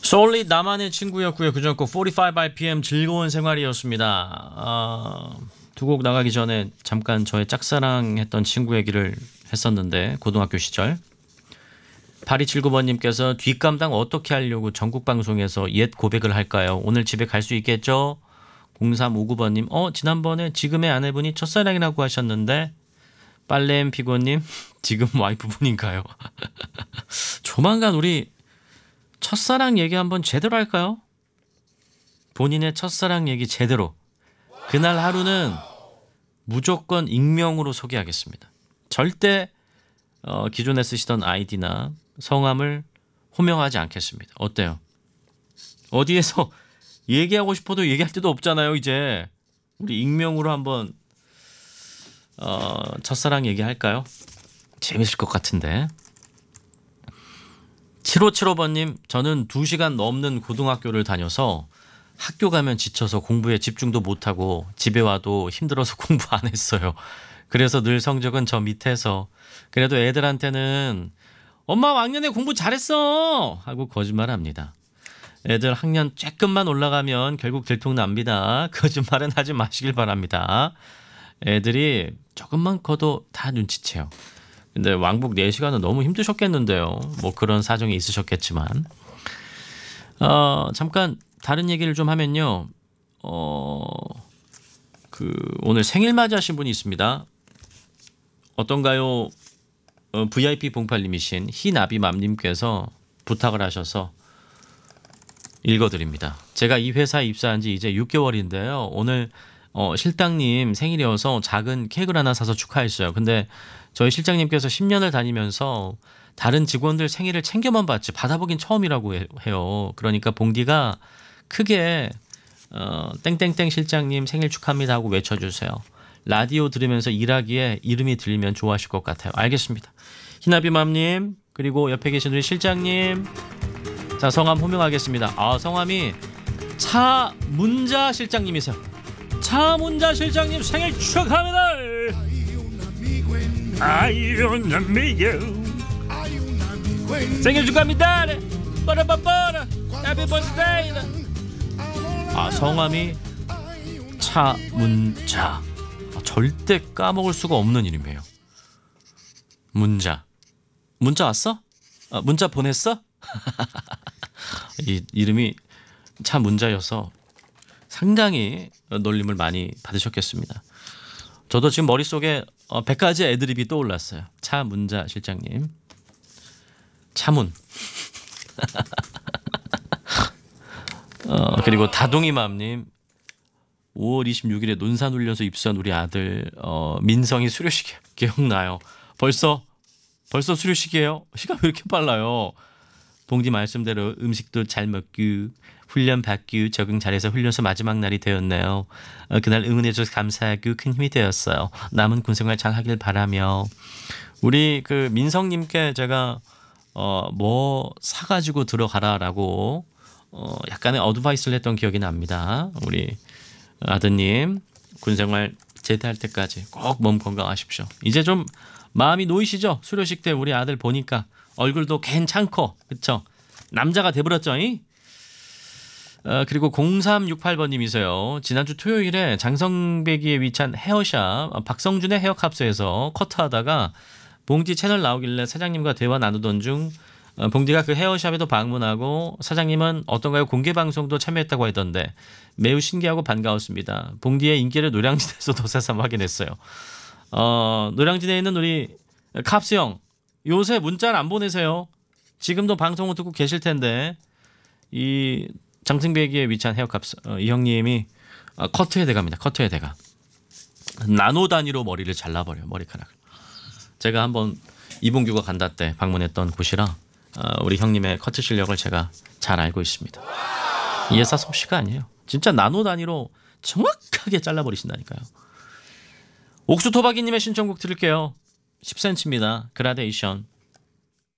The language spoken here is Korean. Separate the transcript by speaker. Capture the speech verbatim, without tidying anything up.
Speaker 1: 솔리 나만의 친구였고요. 그전 곡 사십오 알피엠 즐거운 생활이었습니다. 아, 두 곡 나가기 전에 잠깐 저의 짝사랑했던 친구 얘기를 했었는데 고등학교 시절 팔이칠구 번님께서 뒷감당 어떻게 하려고 전국방송에서 옛 고백을 할까요? 오늘 집에 갈 수 있겠죠? 공삼오구 번님 어 지난번에 지금의 아내분이 첫사랑이라고 하셨는데 빨래엠 피고님 지금 와이프분인가요? 조만간 우리 첫사랑 얘기 한번 제대로 할까요? 본인의 첫사랑 얘기 제대로. 그날 하루는 무조건 익명으로 소개하겠습니다. 절대 어, 기존에 쓰시던 아이디나 성함을 호명하지 않겠습니다. 어때요? 어디에서 얘기하고 싶어도 얘기할 데도 없잖아요. 이제 우리 익명으로 한번 어, 첫사랑 얘기할까요? 재밌을 것 같은데. 칠오칠오 번님 저는 두 시간 넘는 고등학교를 다녀서 학교 가면 지쳐서 공부에 집중도 못하고 집에 와도 힘들어서 공부 안 했어요. 그래서 늘 성적은 저 밑에서 그래도 애들한테는 엄마 왕년에 공부 잘했어 하고 거짓말합니다. 애들 학년 쬐끔만 올라가면 결국 들통납니다. 거짓말은 하지 마시길 바랍니다. 애들이 조금만 커도 다 눈치채요. 근데 왕복 네 시간은 너무 힘드셨겠는데요. 뭐 그런 사정이 있으셨겠지만 어, 잠깐 다른 얘기를 좀 하면요. 어, 그 오늘 생일 맞이하신 분이 있습니다. 어떤가요? 어, 브이아이피 봉팔님이신 희나비맘님께서 부탁을 하셔서 읽어드립니다. 제가 이 회사에 입사한 지 이제 육 개월인데요. 오늘 어, 실장님 생일이어서 작은 케이크를 하나 사서 축하했어요. 근데 저희 실장님께서 십 년을 다니면서 다른 직원들 생일을 챙겨만 봤지 받아보긴 처음이라고 해요. 그러니까 봉디가 크게 어, 땡땡땡 실장님 생일 축하합니다 하고 외쳐주세요. 라디오 들으면서 일하기에 이름이 들리면 좋아하실 것 같아요. 알겠습니다. 희나비맘님 그리고 옆에 계신 우리 실장님 자 성함 호명하겠습니다. 아 성함이 차문자 실장님이세요. 차문자 실장님 생일 축하합니다. 생일 축하합니다. 빠라빠빠라 해피 버스데이. 아 성함이 차문자. 절대 까먹을 수가 없는 이름이에요. 문자. 문자 왔어? 아, 문자 보냈어? 이 이름이 차문자여서 상당히 놀림을 많이 받으셨겠습니다. 저도 지금 머릿속에 백 가지 애드립이 떠올랐어요. 차문자 실장님. 차문. 어, 그리고 다동이맘님. 오월 이십육일에 논산훈련소 입수한 우리 아들 어, 민성이 수료식 기억나요. 벌써 벌써 수료식이에요. 시간 왜 이렇게 빨라요. 봉디 말씀대로 음식도 잘 먹고 훈련 받고 적응 잘해서 훈련소 마지막 날이 되었네요. 어, 그날 응원해줘서 감사하고 큰 힘이 되었어요. 남은 군생활 잘 하길 바라며 우리 그 민성님께 제가 어, 뭐 사가지고 들어가라라고 어, 약간의 어드바이스를 했던 기억이 납니다. 우리 아드님 군생활 제대할 때까지 꼭 몸 건강하십시오. 이제 좀 마음이 놓이시죠? 수료식 때 우리 아들 보니까 얼굴도 괜찮고 그쵸? 남자가 돼버렸죠? 어, 그리고 공삼육팔 번님이세요. 지난주 토요일에 장성배기에 위치한 헤어샵 박성준의 헤어캅스에서 커트하다가 봉디 채널 나오길래 사장님과 대화 나누던 중 어, 봉디가 그 헤어샵에도 방문하고 사장님은 어떤가요? 공개방송도 참여했다고 하던데 매우 신기하고 반가웠습니다. 봉디의 인기를 노량진에서도 새삼 확인했어요. 어, 노량진에 있는 우리 캅스 형 요새 문자를 안 보내세요. 지금도 방송을 듣고 계실 텐데 이 장승배기에 위치한 헤어캅스 어, 이 형님이 어, 커트의 대가입니다. 커트의 대가. 나노 단위로 머리를 잘라버려요. 머리카락을. 제가 한번 이봉규가 간다 때 방문했던 곳이라 어, 우리 형님의 커트 실력을 제가 잘 알고 있습니다. 예사 솜씨가 아니에요. 진짜 나노 단위로 정확하게 잘라버리신다니까요. 옥수토박이님의 신청곡 들을게요. 십 센티미터입니다. 그라데이션.